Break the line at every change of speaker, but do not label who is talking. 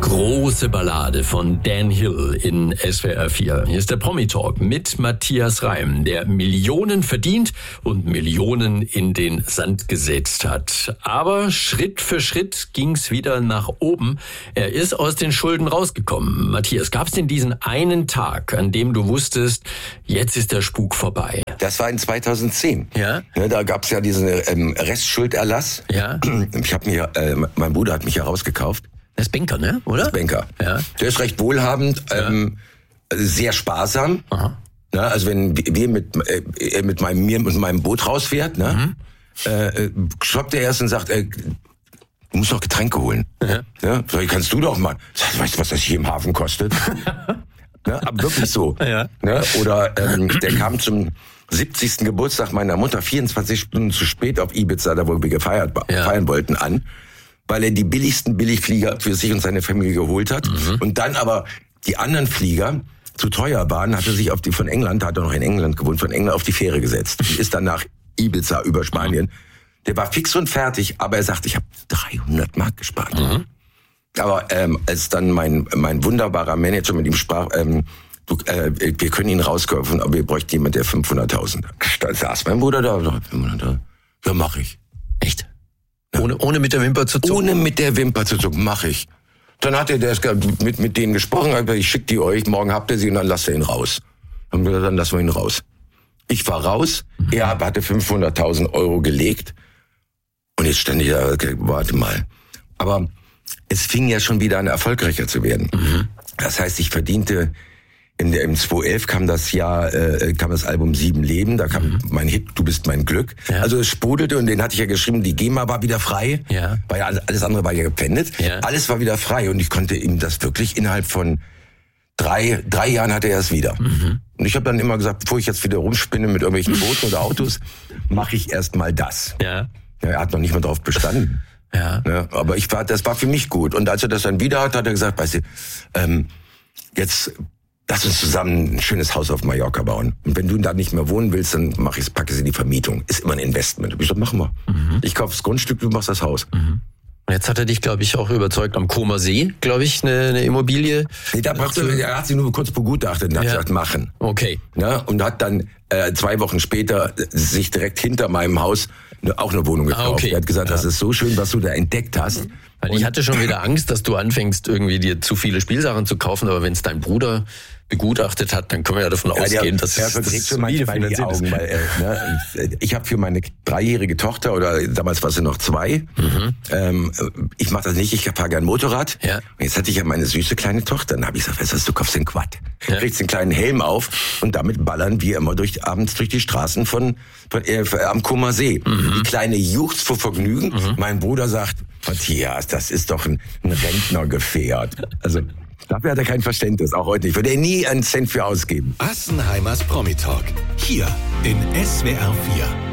große Ballade von Dan Hill in SWR 4. Hier ist der Promi-Talk mit Matthias Reim, der Millionen verdient und Millionen in den Sand gesetzt hat. Aber Schritt für Schritt ging's wieder nach oben. Er ist aus den Schulden rausgekommen. Matthias, gab's denn diesen einen Tag, an dem du wusstest, jetzt ist der Spuk vorbei?
Das war in 2010.
Ja?
Da gab's ja diesen Restschulderlass.
Ja?
Mein Bruder hat mich ja rausgekauft.
Das ist Banker, ne? Oder?
Das ist Banker.
Ja.
Der ist recht wohlhabend, sehr sparsam.
Aha.
Na, also wenn wir mit meinem Boot rausfährt, ne, stoppt er erst und sagt, du musst noch Getränke holen. Ja, kannst du doch mal. Weißt du, was das hier im Hafen kostet? Ne, aber wirklich so.
Ja.
Ne, oder der kam zum 70. Geburtstag meiner Mutter 24 Stunden zu spät auf Ibiza, da wo wir feiern wollten, an, weil er die billigsten Billigflieger für sich und seine Familie geholt hat. Und dann aber die anderen Flieger zu teuer waren, hat er sich hat er noch in England gewohnt, von England auf die Fähre gesetzt. Und ist dann nach Ibiza über Spanien. Der war fix und fertig, aber er sagt, ich habe 300 Mark gespart. Aber als dann mein wunderbarer Manager mit ihm sprach, wir können ihn rauskaufen, aber wir bräuchten jemand, der 500.000. Da saß mein Bruder da, 500.000. Ja, mach ich.
Echt? Ja. Ohne mit der Wimper zu zucken?
Ohne mit der Wimper zu zucken, mach ich. Dann hat er mit denen gesprochen, hat gesagt, ich schicke die euch, morgen habt ihr sie und dann lasst ihr ihn raus. Dann lassen wir ihn raus. Ich war raus, er hatte 500.000 Euro gelegt und jetzt stand ich da, okay, warte mal. Aber es fing ja schon wieder an, erfolgreicher zu werden. Das heißt, ich verdiente, im 2011 kam das Album 7 Leben, da kam mein Hit, Du bist mein Glück. Ja. Also es sprudelte und den hatte ich ja geschrieben, die GEMA war wieder frei, weil alles andere war ja gepfändet. Ja. Alles war wieder frei und ich konnte ihm das wirklich innerhalb von drei Jahren hatte er es wieder. Und ich habe dann immer gesagt, bevor ich jetzt wieder rumspinne mit irgendwelchen Booten oder Autos, mache ich erst mal das. Ja, er hat noch nicht mal drauf bestanden. Ja. Aber das war für mich gut. Und als er das dann wieder hat er gesagt, weißt du, jetzt lass uns zusammen ein schönes Haus auf Mallorca bauen. Und wenn du da nicht mehr wohnen willst, dann packe es in die Vermietung. Ist immer ein Investment. Ich sag, machen wir. Ich kaufe das Grundstück, du machst das Haus. Und
jetzt hat er dich, glaube ich, auch überzeugt am Comer See, glaube ich, eine Immobilie.
Nee, er hat sie nur kurz begutachtet und hat gesagt, machen.
Okay.
Ja, und hat dann 2 Wochen später sich direkt hinter meinem Haus auch eine Wohnung gekauft. Okay. Er hat gesagt, das ist so schön, was du da entdeckt hast.
Weil ich hatte schon wieder Angst, dass du anfängst, irgendwie dir zu viele Spielsachen zu kaufen, aber wenn es dein Bruder begutachtet hat, dann können wir ja davon ausgehen, dass
er verträgt schon manchmal die Augen. Weil, ich habe für meine 3-jährige Tochter, oder damals war sie noch 2, ich mache das nicht, ich fahre gern Motorrad. Ja. Und jetzt hatte ich ja meine süße kleine Tochter, dann habe ich gesagt, weißt du, du kaufst den Quad. Kriegst den kleinen Helm auf und damit ballern wir immer abends durch die Straßen am Comer See. Die Kleine juchzt vor Vergnügen. Mein Bruder sagt, Matthias, das ist doch ein Rentnergefährt. Also dafür hat er kein Verständnis, auch heute nicht. Würde er nie einen Cent für ausgeben.
Assenheimers Promi-Talk, hier in SWR 4.